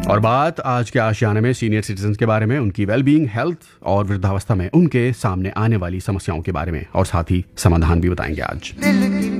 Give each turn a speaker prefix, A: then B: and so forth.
A: और बात आज के आशियाने में सीनियर सिटीजन के बारे में, उनकी वेलबींग, हेल्थ और वृद्धावस्था में उनके सामने आने वाली समस्याओं के बारे में, और साथ ही समाधान भी बताएंगे आज।